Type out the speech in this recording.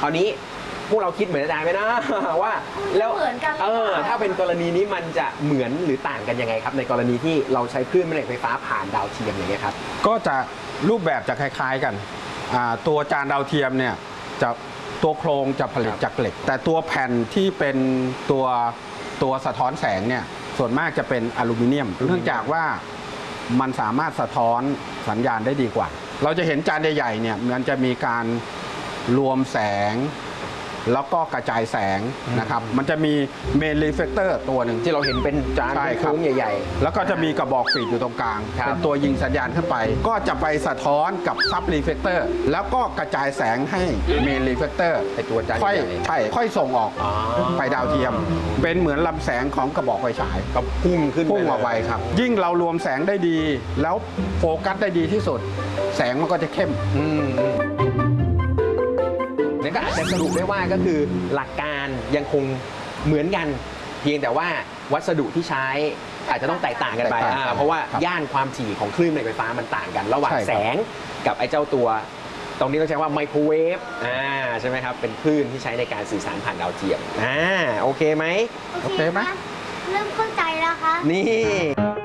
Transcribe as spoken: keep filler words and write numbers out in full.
ราวนี้พวกเราคิดเหมือนอาจารย์ไหมนะว่าแล้วเออถ้าเป็นกรณีนี้มันจะเหมือนหรือต่างกันยังไงครับในกรณีที่เราใช้คลื่นแม่เหล็กไฟฟ้าผ่านดาวเทียมอย่างเงี้ยครับก็จะรูปแบบจะคล้ายๆกันตัวจานดาวเทียมเนี่ยจะตัวโครงจะผลิตจากเหล็กแต่ตัวแผ่นที่เป็นตัวตัวสะท้อนแสงเนี่ยส่วนมากจะเป็นอลูมิเนียมเนื่องจากว่ามันสามารถสะท้อนสัญญาณได้ดีกว่าเราจะเห็นจานใหญ่ๆเนี่ยมันจะมีการรวมแสงแล้วก็กระจายแสงนะครับมันจะมีเมนรีเฟลเตอร์ตัวหนึ่งที่เราเห็นเป็นจานโค้งใหญ่ๆแล้วก็จะมีกระบอกฟีดอยู่ตรงกลางเป็นตัวยิงสัญญาณขึ้นไปก็จะไปสะท้อนกับซับรีเฟลเตอร์แล้วก็กระจายแสงให้เมนรีเฟลเตอร์ไอตัวจานค่อยใช่ค่อยส่งออกไปดาวเทียมเป็นเหมือนลำแสงของกระบอกไฟฉายก็พุ่งขึ้นพุ่งออกไปครับยิ่งเรารวมแสงได้ดีแล้วโฟกัสได้ดีที่สุดแสงมันก็จะเข้มนั่นก็อาจจะสรุปได้ว่าก็คือหลักการยังคงเหมือนกันเพียงแต่ว่าวัสดุที่ใช้อาจจะต้องแตกต่างกันไปเพราะว่าย่านความถี่ของคลื่นแม่เหล็กไฟฟ้ามันต่างกันระหว่างแสงกับไอ้เจ้าตัวตรงนี้ต้องใช้ว่าไมโครเวฟอ่าใช่ไหมครับเป็นคลื่นที่ใช้ในการสื่อสารผ่านดาวเทียมอ่าโอเคไหมโอเคไหมเริ่มเข้าใจแล้วครับนี่